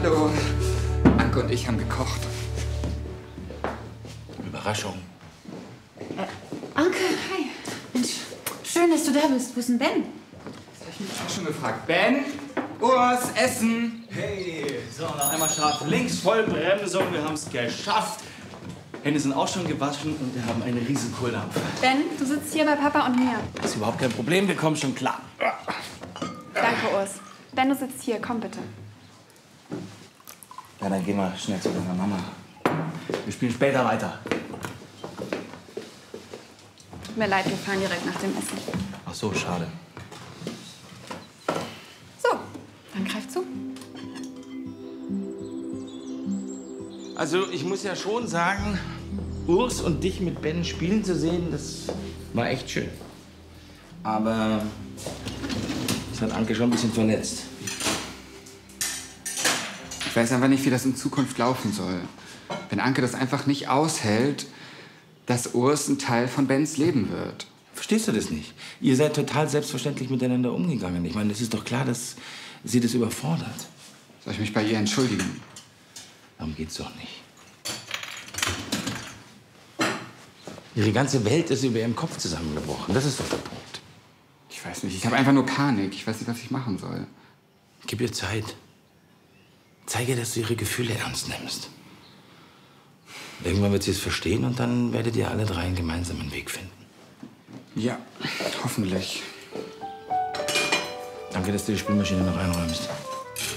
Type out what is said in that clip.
Hallo. Anke und ich haben gekocht. Überraschung. Anke, hi. Mensch, schön, dass du da bist. Wo ist denn Ben? Das habe ich mich auch schon gefragt. Ben, Urs, Essen. Hey, so, noch einmal scharf links, Vollbremsung, wir haben es geschafft. Hände sind auch schon gewaschen und wir haben eine riesen Kohldampf. Ben, du sitzt hier bei Papa und mir. Das ist überhaupt kein Problem, wir kommen schon klar. Danke, Urs. Ben, du sitzt hier. Komm bitte. Ja, dann gehen wir schnell zu deiner Mama. Wir spielen später weiter. Tut mir leid, wir fahren direkt nach dem Essen. Ach so, schade. So, dann greif zu. Also, ich muss ja schon sagen, Urs und dich mit Ben spielen zu sehen, das war echt schön. Aber das hat Anke schon ein bisschen verletzt. Ich weiß einfach nicht, wie das in Zukunft laufen soll. Wenn Anke das einfach nicht aushält, dass Urs ein Teil von Bens Leben wird. Verstehst du das nicht? Ihr seid total selbstverständlich miteinander umgegangen. Ich meine, es ist doch klar, dass sie das überfordert. Soll ich mich bei ihr entschuldigen? Darum geht's doch nicht. Ihre ganze Welt ist über ihrem Kopf zusammengebrochen. Das ist doch der Punkt. Ich weiß nicht, ich habe einfach nur Panik. Ich weiß nicht, was ich machen soll. Gib ihr Zeit. Zeige, dass du ihre Gefühle ernst nimmst. Irgendwann wird sie es verstehen und dann werdet ihr alle drei einen gemeinsamen Weg finden. Ja, hoffentlich. Danke, dass du die Spülmaschine noch einräumst.